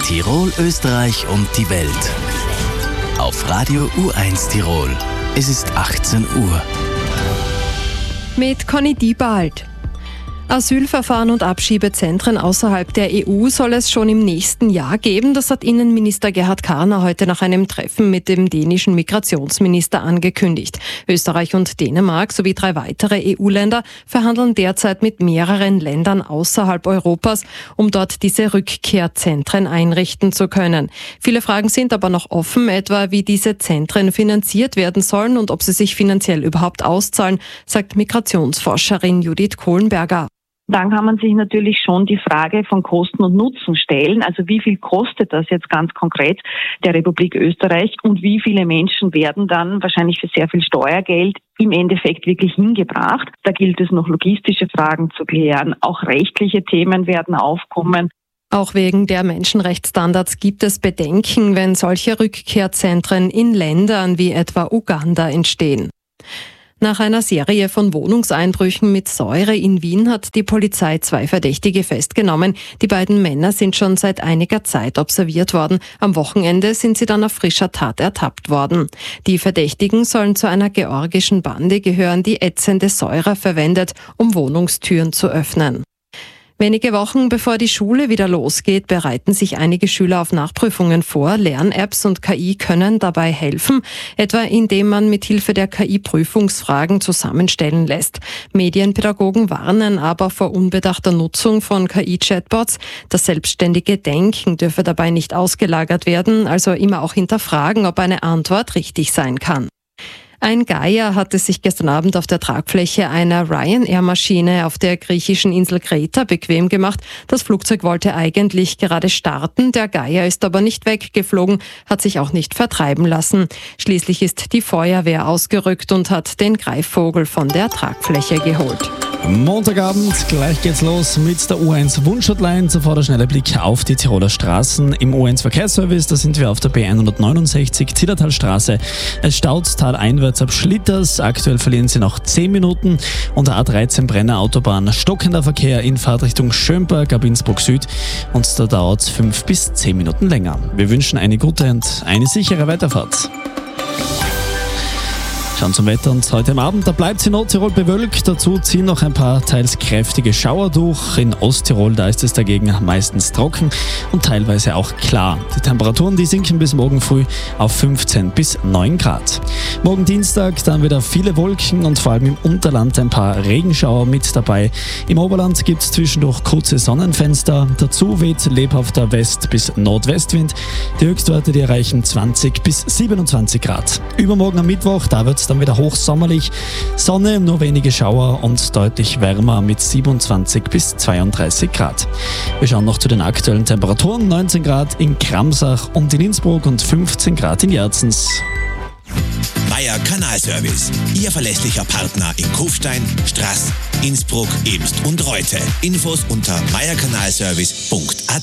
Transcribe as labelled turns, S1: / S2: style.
S1: Tirol, Österreich und die Welt. Auf Radio U1 Tirol. Es ist 18 Uhr.
S2: Mit Conny Diebald. Asylverfahren und Abschiebezentren außerhalb der EU soll es schon im nächsten Jahr geben. Das hat Innenminister Gerhard Karner heute nach einem Treffen mit dem dänischen Migrationsminister angekündigt. Österreich und Dänemark sowie 3 weitere EU-Länder verhandeln derzeit mit mehreren Ländern außerhalb Europas, um dort diese Rückkehrzentren einrichten zu können. Viele Fragen sind aber noch offen, etwa wie diese Zentren finanziert werden sollen und ob sie sich finanziell überhaupt auszahlen, sagt Migrationsforscherin Judith Kohlenberger.
S3: Dann kann man sich natürlich schon die Frage von Kosten und Nutzen stellen. Also wie viel kostet das jetzt ganz konkret der Republik Österreich und wie viele Menschen werden dann wahrscheinlich für sehr viel Steuergeld im Endeffekt wirklich hingebracht? Da gilt es noch logistische Fragen zu klären. Auch rechtliche Themen werden aufkommen.
S2: Auch wegen der Menschenrechtsstandards gibt es Bedenken, wenn solche Rückkehrzentren in Ländern wie etwa Uganda entstehen. Nach einer Serie von Wohnungseinbrüchen mit Säure in Wien hat die Polizei 2 Verdächtige festgenommen. Die beiden Männer sind schon seit einiger Zeit observiert worden. Am Wochenende sind sie dann auf frischer Tat ertappt worden. Die Verdächtigen sollen zu einer georgischen Bande gehören, die ätzende Säure verwendet, um Wohnungstüren zu öffnen. Wenige Wochen bevor die Schule wieder losgeht, bereiten sich einige Schüler auf Nachprüfungen vor. Lern-Apps und KI können dabei helfen, etwa indem man mit Hilfe der KI Prüfungsfragen zusammenstellen lässt. Medienpädagogen warnen aber vor unbedachter Nutzung von KI-Chatbots. Das selbstständige Denken dürfe dabei nicht ausgelagert werden, also immer auch hinterfragen, ob eine Antwort richtig sein kann. Ein Geier hatte sich gestern Abend auf der Tragfläche einer Ryanair-Maschine auf der griechischen Insel Kreta bequem gemacht. Das Flugzeug wollte eigentlich gerade starten, der Geier ist aber nicht weggeflogen, hat sich auch nicht vertreiben lassen. Schließlich ist die Feuerwehr ausgerückt und hat den Greifvogel von der Tragfläche geholt.
S4: Montagabend, gleich geht's los mit der U1 Wunschhotline. Zuvor der schnelle Blick auf die Tiroler Straßen. Im U1 Verkehrsservice, da sind wir auf der B169 Zillertalstraße. Es staut taleinwärts ab Schlitters. Aktuell verlieren Sie noch 10 Minuten. Und der A13 Brenner Autobahn stockender Verkehr in Fahrtrichtung Schönberg ab Innsbruck Süd. Und da dauert es 5 bis 10 Minuten länger. Wir wünschen eine gute und eine sichere Weiterfahrt. Schauen zum Wetter und heute am Abend, da bleibt es in Nordtirol bewölkt, dazu ziehen noch ein paar teils kräftige Schauer durch. In Osttirol, da ist es dagegen meistens trocken und teilweise auch klar. Die Temperaturen, die sinken bis morgen früh auf 15 bis 9 Grad. Morgen Dienstag dann wieder viele Wolken und vor allem im Unterland ein paar Regenschauer mit dabei. Im Oberland gibt es zwischendurch kurze Sonnenfenster, dazu weht lebhafter West- bis Nordwestwind. Die Höchstwerte, die erreichen 20 bis 27 Grad. Übermorgen am Mittwoch, da wird es dann wieder hochsommerlich. Sonne, nur wenige Schauer und deutlich wärmer mit 27 bis 32 Grad. Wir schauen noch zu den aktuellen Temperaturen. 19 Grad in Kramsach und in Innsbruck und 15 Grad in Jerzens.
S5: Meier Kanalservice, Ihr verlässlicher Partner in Kufstein, Straß, Innsbruck, Ebst und Reute. Infos unter meierkanalservice.at.